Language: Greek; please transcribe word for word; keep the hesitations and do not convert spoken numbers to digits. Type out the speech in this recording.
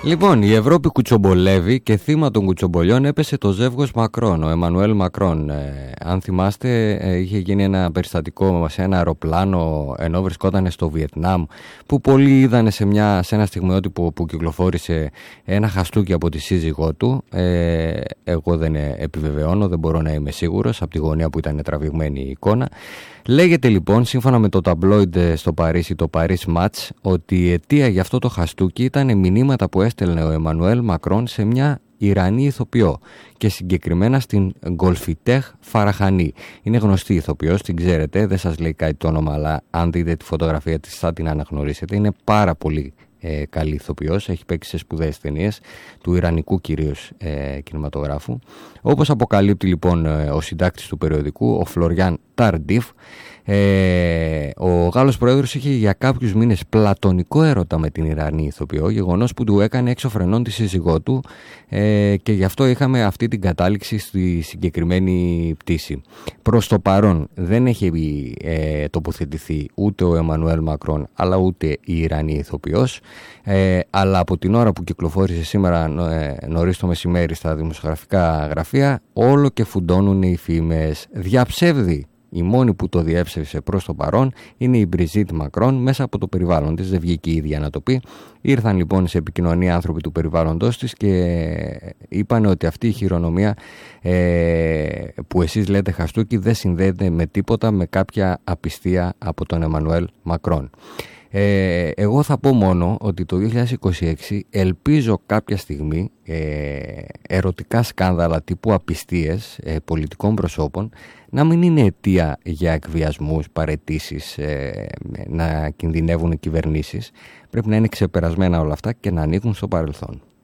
Λοιπόν, η Ευρώπη κουτσομπολεύει και θύμα των κουτσομπολιών έπεσε το ζεύγος Μακρόν, ο Εμμανουέλ Μακρόν. Ε, αν θυμάστε, ε, είχε γίνει ένα περιστατικό σε ένα αεροπλάνο ενώ βρισκόταν στο Βιετνάμ, που πολλοί είδανε σε, μια, σε ένα στιγμιότυπο που κυκλοφόρησε ένα χαστούκι από τη σύζυγό του. Ε, εγώ δεν επιβεβαιώνω, δεν μπορώ να είμαι σίγουρος από τη γωνία που ήταν τραβηγμένη η εικόνα. Λέγεται λοιπόν, σύμφωνα με το ταμπλόιντ στο Παρίσι, το Paris Match, ότι η αιτία για αυτό το χαστούκι ήταν μηνύματα που έστελνε ο Εμμανουέλ Μακρόν σε μια Ιρανή ηθοποιό και συγκεκριμένα στην Γκολφιτέχ Φαραχανή. Είναι γνωστή ηθοποιός, την ξέρετε, δεν σας λέει κάτι το όνομα, αλλά αν δείτε τη φωτογραφία της θα την αναγνωρίσετε. Είναι πάρα πολύ ε, καλή ηθοποιός, έχει παίξει σε σπουδαίες ταινίες του ιρανικού κυρίως ε, κινηματογράφου. Όπως αποκαλύπτει λοιπόν ε, ο συντάκτης του περιοδικού, ο Φλωριάν Ταρντίφ, Ε, ο Γάλλος πρόεδρος είχε για κάποιους μήνες πλατωνικό έρωτα με την Ιρανή ηθοποιό, γεγονός που του έκανε έξω φρενών τη σύζυγό του, ε, και γι' αυτό είχαμε αυτή την κατάληξη στη συγκεκριμένη πτήση. Προς το παρόν δεν έχει ε, τοποθετηθεί ούτε ο Εμμανουέλ Μακρόν αλλά ούτε η Ιρανή ηθοποιός, ε, αλλά από την ώρα που κυκλοφόρησε σήμερα ε, νωρίς το μεσημέρι στα δημοσιογραφικά γραφεία, όλο και φουντώνουν οι φήμες. Διαψεύδει. Η μόνη που το διέψευσε προς το παρόν είναι η Μπριζίτ Μακρόν μέσα από το περιβάλλον της. Δεν βγήκε η ίδια να το πει. Ήρθαν λοιπόν σε επικοινωνία άνθρωποι του περιβάλλοντος της και είπαν ότι αυτή η χειρονομία ε, που εσείς λέτε χαστούκι δεν συνδέεται με τίποτα με κάποια απιστία από τον Εμμανουέλ Μακρόν. Ε, εγώ θα πω μόνο ότι το δύο χιλιάδες είκοσι έξι ελπίζω κάποια στιγμή ε, ερωτικά σκάνδαλα τύπου απιστίες ε, πολιτικών προσώπων να μην είναι αιτία για εκβιασμούς, παραιτήσεις, ε, να κινδυνεύουν οι κυβερνήσεις. Πρέπει να είναι ξεπερασμένα όλα αυτά και να ανήκουν στο παρελθόν.